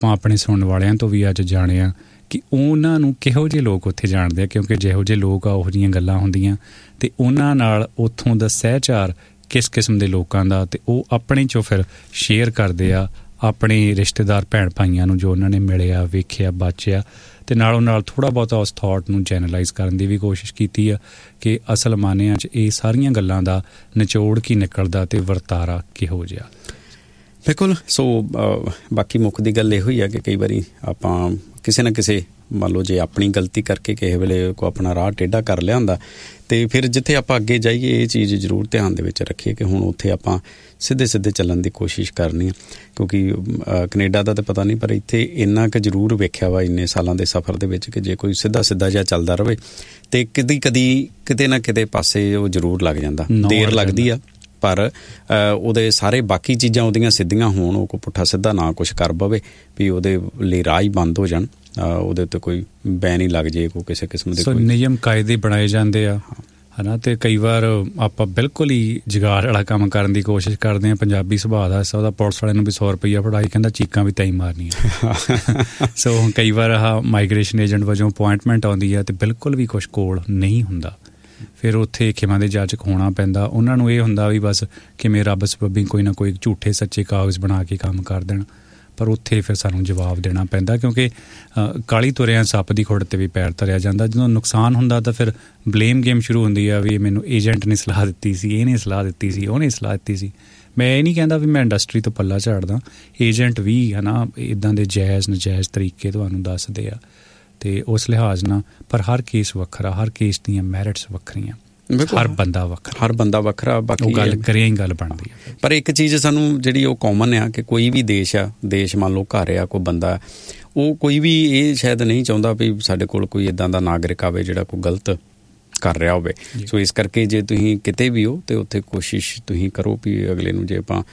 ਆਪਾਂ ਆਪਣੇ ਸੁਣਨ ਵਾਲਿਆਂ ਤੋਂ ਵੀ ਅੱਜ ਜਾਣਿਆ ਕਿ ਉਹਨਾਂ ਨੂੰ ਕਿਹੋ ਜਿਹੇ ਲੋਕ ਉੱਥੇ ਜਾਣਦੇ ਆ, ਕਿਉਂਕਿ ਜਿਹੋ ਜਿਹੇ ਲੋਕ ਆ ਉਹੋ ਜਿਹੀਆਂ ਗੱਲਾਂ ਹੁੰਦੀਆਂ ਅਤੇ ਉਹਨਾਂ ਨਾਲ ਉੱਥੋਂ ਦਾ ਸਹਿਚਾਰ ਕਿਸ ਕਿਸਮ ਦੇ ਲੋਕਾਂ ਦਾ, ਅਤੇ ਉਹ ਆਪਣੇ 'ਚੋਂ ਫਿਰ ਸ਼ੇਅਰ ਕਰਦੇ ਆ ਆਪਣੇ ਰਿਸ਼ਤੇਦਾਰ ਭੈਣ ਭਾਈਆਂ ਨੂੰ ਜੋ ਉਹਨਾਂ ਨੇ ਮਿਲਿਆ, ਵੇਖਿਆ, ਬਾਚਿਆ, ਅਤੇ ਨਾਲੋਂ ਨਾਲ ਥੋੜ੍ਹਾ ਬਹੁਤਾ ਉਸ ਥੋਟ ਨੂੰ ਜੈਨਰਲਾਈਜ਼ ਕਰਨ ਦੀ ਵੀ ਕੋਸ਼ਿਸ਼ ਕੀਤੀ ਆ ਕਿ ਅਸਲ ਮਾਨਿਆਂ 'ਚ ਇਹ ਸਾਰੀਆਂ ਗੱਲਾਂ ਦਾ ਨਿਚੋੜ ਕੀ ਨਿਕਲਦਾ ਅਤੇ ਵਰਤਾਰਾ ਕਿਹੋ ਜਿਹਾ। ਬਿਲਕੁਲ। ਸੋ ਬਾਕੀ ਮੁੱਖ ਦੀ ਗੱਲ ਇਹੋ ਹੀ ਆ ਕਿ ਕਈ ਵਾਰੀ ਆਪਾਂ ਕਿਸੇ ਨਾ ਕਿਸੇ, ਮੰਨ ਲਓ ਜੇ ਆਪਣੀ ਗਲਤੀ ਕਰਕੇ ਕਿਸੇ ਵੇਲੇ ਕੋਈ ਆਪਣਾ ਰਾਹ ਟੇਢਾ ਕਰ ਲਿਆ ਹੁੰਦਾ, ਅਤੇ ਫਿਰ ਜਿੱਥੇ ਆਪਾਂ ਅੱਗੇ ਜਾਈਏ ਇਹ ਚੀਜ਼ ਜ਼ਰੂਰ ਧਿਆਨ ਦੇ ਵਿੱਚ ਰੱਖੀਏ ਕਿ ਹੁਣ ਉੱਥੇ ਆਪਾਂ ਸਿੱਧੇ ਚੱਲਣ ਦੀ ਕੋਸ਼ਿਸ਼ ਕਰਨੀ ਆ, ਕਿਉਂਕਿ ਕੈਨੇਡਾ ਦਾ ਤਾਂ ਪਤਾ ਨਹੀਂ, ਪਰ ਇੱਥੇ ਇੰਨਾ ਕੁ ਜ਼ਰੂਰ ਵੇਖਿਆ ਵਾ ਇੰਨੇ ਸਾਲਾਂ ਦੇ ਸਫ਼ਰ ਦੇ ਵਿੱਚ ਕਿ ਜੇ ਕੋਈ ਸਿੱਧਾ ਜਿਹਾ ਚੱਲਦਾ ਰਹੇ ਅਤੇ ਕਦੀ ਕਿਤੇ ਨਾ ਕਿਤੇ ਪਾਸੇ ਉਹ ਜ਼ਰੂਰ ਲੱਗ ਜਾਂਦਾ, ਦੇਰ ਲੱਗਦੀ ਆ, ਪਰ ਉਹਦੇ ਸਾਰੇ ਬਾਕੀ ਚੀਜ਼ਾਂ ਉਹਦੀਆਂ ਸਿੱਧੀਆਂ ਹੋਣ, ਉਹ ਕੋਈ ਪੁੱਠਾ ਸਿੱਧਾ ਨਾ ਕੁਛ ਕਰ ਪਵੇ ਵੀ ਉਹਦੇ ਲਈ ਰਾਹ ਹੀ ਬੰਦ ਹੋ ਜਾਣ, ਉਹਦੇ ਉੱਤੇ ਕੋਈ ਬੈਨ ਹੀ ਲੱਗ ਜੇ, ਕੋਈ ਕਿਸੇ ਕਿਸਮ ਦੇ ਨਿਯਮ ਕਾਇਦੇ ਬਣਾਏ ਜਾਂਦੇ ਆ, ਹੈ ਨਾ। ਅਤੇ ਕਈ ਵਾਰ ਆਪਾਂ ਬਿਲਕੁਲ ਹੀ ਜੁਗਾੜ ਵਾਲਾ ਕੰਮ ਕਰਨ ਦੀ ਕੋਸ਼ਿਸ਼ ਕਰਦੇ ਹਾਂ। ਪੰਜਾਬੀ ਸੁਭਾਅ ਦਾ ਹਿੱਸਾ ਉਹਦਾ, ਪੁਲਿਸ ਵਾਲਿਆਂ ਨੂੰ ਵੀ 100 ਰੁਪਈਆ ਫੜਾਈ, ਕਹਿੰਦਾ ਚੀਕਾਂ ਵੀ ਤੈਂ ਮਾਰਨੀਆਂ। ਸੋ ਕਈ ਵਾਰ ਮਾਈਗ੍ਰੇਸ਼ਨ ਏਜੰਟ ਵਜੋਂ ਅਪੁਆਇੰਟਮੈਂਟ ਆਉਂਦੀ ਹੈ ਅਤੇ ਬਿਲਕੁਲ ਵੀ ਕੁਛ ਕੋਲ ਨਹੀਂ ਹੁੰਦਾ, ਫਿਰ ਉੱਥੇ ਖਿਮਾਂ ਦੇ ਜਾਚਕ ਹੋਣਾ ਪੈਂਦਾ। ਉਹਨਾਂ ਨੂੰ ਇਹ ਹੁੰਦਾ ਵੀ ਬਸ ਕਿਵੇਂ ਰੱਬ ਸਬੱਬੀ ਕੋਈ ਨਾ ਕੋਈ ਝੂਠੇ ਸੱਚੇ ਕਾਗਜ਼ ਬਣਾ ਕੇ ਕੰਮ ਕਰ ਦੇਣ, ਪਰ ਉੱਥੇ ਫਿਰ ਸਾਨੂੰ ਜਵਾਬ ਦੇਣਾ ਪੈਂਦਾ, ਕਿਉਂਕਿ ਕਾਲੀ ਤੁਰਿਆਂ ਸੱਪ ਦੀ ਖੁੱਡ 'ਤੇ ਵੀ ਪੈਰ ਧਰਿਆ ਜਾਂਦਾ। ਜਦੋਂ ਨੁਕਸਾਨ ਹੁੰਦਾ ਤਾਂ ਫਿਰ ਬਲੇਮ ਗੇਮ ਸ਼ੁਰੂ ਹੁੰਦੀ ਆ ਵੀ ਮੈਨੂੰ ਏਜੰਟ ਨੇ ਸਲਾਹ ਦਿੱਤੀ ਸੀ, ਇਹਨੇ ਸਲਾਹ ਦਿੱਤੀ ਸੀ, ਉਹਨੇ ਸਲਾਹ ਦਿੱਤੀ ਸੀ। ਮੈਂ ਇਹ ਨਹੀਂ ਕਹਿੰਦਾ ਵੀ ਮੈਂ ਇੰਡਸਟਰੀ ਤੋਂ ਪੱਲਾ ਝਾੜਦਾ, ਏਜੰਟ ਵੀ ਹੈ ਨਾ ਇੱਦਾਂ ਦੇ ਜਾਇਜ਼ ਨਜਾਇਜ਼ ਤਰੀਕੇ ਤੁਹਾਨੂੰ ਦੱਸਦੇ ਆ, ਅਤੇ ਉਸ ਲਿਹਾਜ਼ ਨਾਲ, ਪਰ ਹਰ ਕੇਸ ਵੱਖਰਾ, ਹਰ ਕੇਸ ਦੀਆਂ ਮੈਰਿਟਸ ਵੱਖਰੀਆਂ, ਹਰ ਬੰਦਾ ਵੱਖਰਾ। ਬਾਕੀ ਗੱਲ ਕਰਿਆ ਹੀ ਗੱਲ ਬਣਦੀ ਹੈ। ਪਰ ਇੱਕ ਚੀਜ਼ ਸਾਨੂੰ ਜਿਹੜੀ ਉਹ ਕਾਮਨ ਆ ਕਿ ਕੋਈ ਵੀ ਦੇਸ਼ ਮੰਨ ਲਓ ਘਰ ਆ, ਕੋਈ ਬੰਦਾ, ਉਹ ਕੋਈ ਵੀ ਇਹ ਸ਼ਾਇਦ ਨਹੀਂ ਚਾਹੁੰਦਾ ਵੀ ਸਾਡੇ ਕੋਲ ਕੋਈ ਇੱਦਾਂ ਦਾ ਨਾਗਰਿਕ ਆਵੇ ਜਿਹੜਾ ਕੋਈ ਗਲਤ ਕਰ ਰਿਹਾ ਹੋਵੇ। ਸੋ ਇਸ ਕਰਕੇ ਜੇ ਤੁਸੀਂ ਕਿਤੇ ਵੀ ਹੋ ਅਤੇ ਉੱਥੇ ਕੋਸ਼ਿਸ਼ ਤੁਸੀਂ ਕਰੋ ਵੀ ਅਗਲੇ ਨੂੰ ਜੇ ਆਪਾਂ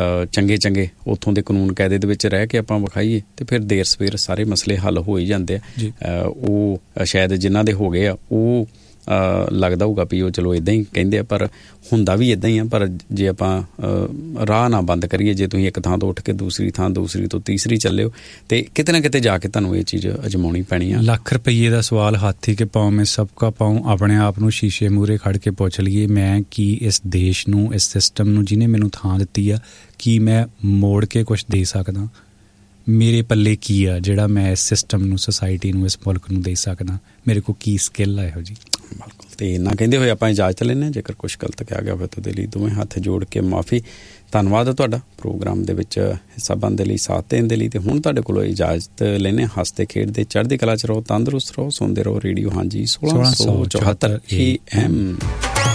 ਚੰਗੇ ਉੱਥੋਂ ਦੇ ਕਾਨੂੰਨ ਕਾਇਦੇ ਦੇ ਵਿੱਚ ਰਹਿ ਕੇ ਆਪਾਂ ਵਿਖਾਈਏ ਅਤੇ ਫਿਰ ਦੇਰ ਸਵੇਰ ਸਾਰੇ ਮਸਲੇ ਹੱਲ ਹੋ ਹੀ ਜਾਂਦੇ ਆ। ਉਹ ਸ਼ਾਇਦ ਜਿਨ੍ਹਾਂ ਦੇ ਹੋ ਗਏ ਆ ਉਹ ਲੱਗਦਾ ਹੋਊਗਾ ਵੀ ਉਹ ਚਲੋ ਇੱਦਾਂ ਹੀ ਕਹਿੰਦੇ ਆ, ਪਰ ਹੁੰਦਾ ਵੀ ਇੱਦਾਂ ਹੀ ਆ। ਪਰ ਜੇ ਆਪਾਂ ਰਾਹ ਨਾ ਬੰਦ ਕਰੀਏ, ਜੇ ਤੁਸੀਂ ਇੱਕ ਥਾਂ ਤੋਂ ਉੱਠ ਕੇ ਦੂਸਰੀ ਥਾਂ, ਦੂਸਰੀ ਤੋਂ ਤੀਸਰੀ ਚੱਲੇ ਹੋ, ਅਤੇ ਕਿਤੇ ਨਾ ਕਿਤੇ ਜਾ ਕੇ ਤੁਹਾਨੂੰ ਇਹ ਚੀਜ਼ ਅਜਮਾਉਣੀ ਪੈਣੀ ਆ। ਲੱਖ ਰੁਪਈਏ ਦਾ ਸਵਾਲ ਹਾਥੀ ਕੇ ਪਾਉ ਮੈਂ ਸਭ ਕਾ ਪਾਉ। ਆਪਣੇ ਆਪ ਨੂੰ ਸ਼ੀਸ਼ੇ ਮੂਹਰੇ ਖੜ੍ਹ ਕੇ ਪੁੱਛ ਲਈਏ, ਮੈਂ ਕੀ ਇਸ ਦੇਸ਼ ਨੂੰ, ਇਸ ਸਿਸਟਮ ਨੂੰ ਜਿਹਨੇ ਮੈਨੂੰ ਥਾਂ ਦਿੱਤੀ ਆ, ਕੀ ਮੈਂ ਮੋੜ ਕੇ ਕੁਛ ਦੇ ਸਕਦਾ? ਮੇਰੇ ਪੱਲੇ ਕੀ ਆ ਜਿਹੜਾ ਮੈਂ ਇਸ ਸਿਸਟਮ ਨੂੰ, ਸੁਸਾਇਟੀ ਨੂੰ, ਇਸ ਮੁਲਕ ਨੂੰ ਦੇ ਸਕਦਾ? ਮੇਰੇ ਕੋਲ ਕੀ ਸਕਿੱਲ ਆ ਇਹੋ ਜਿਹੀ? ਬਿਲਕੁਲ। ਅਤੇ ਇੰਨਾ ਕਹਿੰਦੇ ਹੋਏ ਆਪਾਂ ਇਜਾਜ਼ਤ ਲੈਂਦੇ ਹਾਂ। ਜੇਕਰ ਕੁਛ ਗਲਤ ਕਿਹਾ ਗਿਆ ਹੋਵੇ ਤਾਂ ਉਹਦੇ ਲਈ ਦੋਵੇਂ ਹੱਥ ਜੋੜ ਕੇ ਮਾਫੀ। ਧੰਨਵਾਦ ਤੁਹਾਡਾ ਪ੍ਰੋਗਰਾਮ ਦੇ ਵਿੱਚ ਹਿੱਸਾ ਬਣਨ ਦੇ ਲਈ, ਸਾਥ ਦੇਣ ਦੇ ਲਈ। ਅਤੇ ਹੁਣ ਤੁਹਾਡੇ ਕੋਲੋਂ ਇਜਾਜ਼ਤ ਲੈਂਦੇ, ਹੱਸਦੇ ਖੇਡਦੇ ਚੜ੍ਹਦੀ ਕਲਾ 'ਚ ਰਹੋ, ਤੰਦਰੁਸਤ ਰਹੋ, ਸੁਣਦੇ ਰਹੋ ਰੇਡੀਓ ਹਾਂਜੀ 1674 AM।